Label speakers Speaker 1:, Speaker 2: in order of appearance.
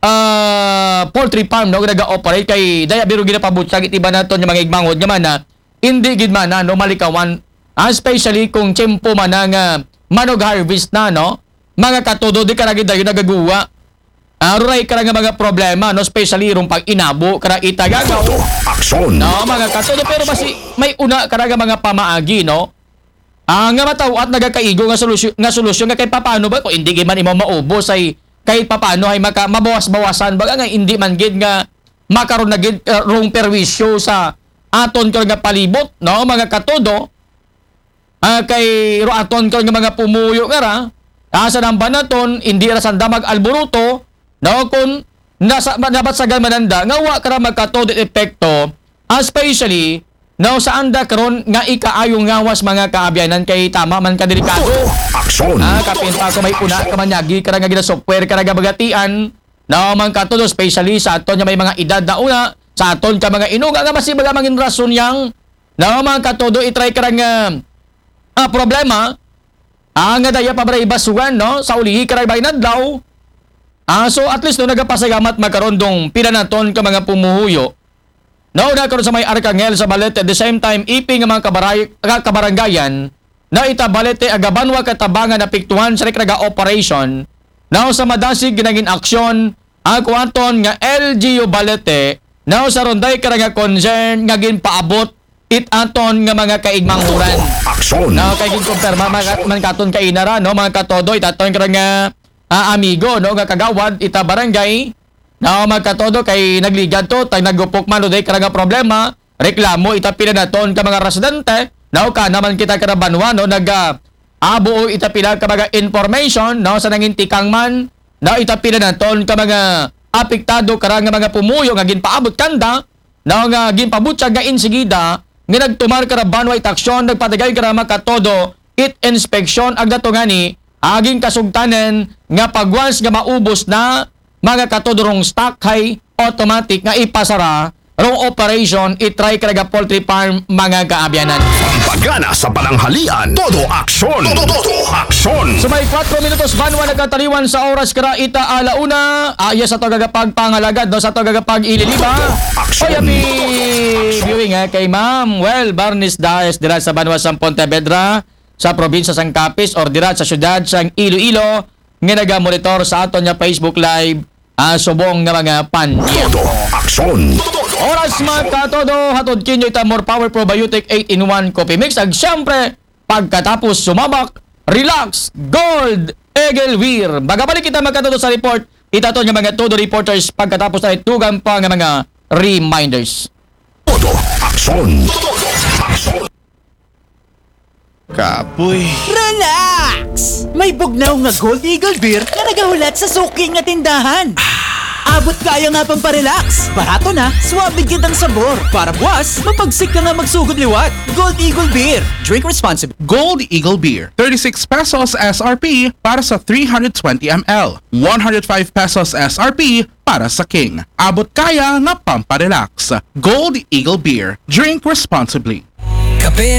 Speaker 1: poultry farm no naga-operate kay daya biro ginapabutyag itiba naton yung mga igmangod nga man na hindi gid man na no malikawan, especially kung tiyempo man nga manog harvest na no mga katudo di karagi dayon nagaguwa. Aruray ka nga mga problema no especially rong pag inabo kara itagagaw
Speaker 2: Aksyon!
Speaker 1: no mga katudo, pero basi may una karaga mga pamaagi no. Nga matawat nagakaigo nga solusyon nga kay papaano ba kung hindi gid man imo maubos ay kahit papaano ay mabawas-bawasan baga nga hindi man gid nga makaroon na gid rong perwisyo sa aton ko nga palibot no mga katudo. Kay ro aton ko nga mga pumuyo nga ra asa nang banaton hindi ra sanda mag-alboruto no kung dapat sa mananda nga wa kara magkatudo epekto, especially no sa anda karon nga ikaayong ngawas mga kaabyanan kay tama man ka delikado.
Speaker 2: Aksyon!
Speaker 1: Kapinta ko may una ka manyagi kara nga gina software kara nga bagatian no man katudo especially sa aton nga may mga edad na una sa aton ka mga inuga nga masibaga mangin rason yang no man katudo itry kara nga problema nga daya pa bray basugan no sa ulihi kara bay nadlaw. So at least no nagapasagamat magkaroon dong pinanaton ka mga pumuhuyo. No, nagkaroon sa may Arcangel sa Balete, at the same time, iping nga mga kabaranggayan na itabalete agabanwa katabangan na piktuhan sa rekraga operation na sa madasig ginagin aksyon ang kuwanton nga LGU Balete na sa ronday karaga concern nga ginpaabot aton nga mga kaigmanguran.
Speaker 2: Aksyon!
Speaker 1: No, kay ginkumpirma man katon kainara, no, mga katodo, itaton karaga amigo, no, nga kagawad, ita barangay, na magkatodo kay nagligad to tay nagupok man uday karanga problema reklamo itapila naton ka mga residente now ka naman kita karabanwa no abo itapila ka mga information no sa nangintikang man na itapila naton ka mga apektado karanga mga pumuyo nga ginpaabot kanda no nga ginpabutyag nga insigida nga nagtumar karabanwa itaksyon nagpadagay karama katodo inspection ag datongani aging kasugtanen nga pagwas nga maubos na mga katodorong stock hay automatic nga ipasara rong operation itry karaga poultry farm mga kaabyanan.
Speaker 2: Pagana sa pananghalian, todo aksyon! Todo aksyon!
Speaker 1: So may 4 minutos banwa nagkataliwan sa oras kara ita alauna aya sa to gagapag pangalagad no sa to gagapag ililiba.
Speaker 2: Aksyon!
Speaker 1: Happy viewing kay Ma'am Barnes Daes dira sa banwa sa Pontevedra sa probinsya sang Capiz or dira sa syudad sang Iloilo nga naga-monitor sa aton nga Facebook Live subong nga mga pandiyan.
Speaker 2: Todo aksyon!
Speaker 1: Oras mga katodo, hatod kinyo ita more power probiotic 8-in-1 coffee mix. Ag syempre, pagkatapos sumabak, relax, gold, Eagle Wear. Bagabalik kita mga katodo sa report, itato nga mga todo reporters pagkatapos na itugan pa nga mga reminders.
Speaker 2: Todo aksyon! Todo aksyon!
Speaker 3: Kapoy.
Speaker 4: Relax! May bugnaw nga Gold Eagle Beer na nagahulat sa suki nga tindahan. Abot kaya nga pang pa-relax. Barato na, suwabig kitang sabor. Para buwas, mapagsik ka nga magsugod liwat. Gold Eagle Beer. Drink responsibly.
Speaker 3: Gold Eagle Beer. 36 pesos SRP para sa 320 ml. 105 pesos SRP para sa King. Abot kaya nga pamparelax. Gold Eagle Beer. Drink responsibly.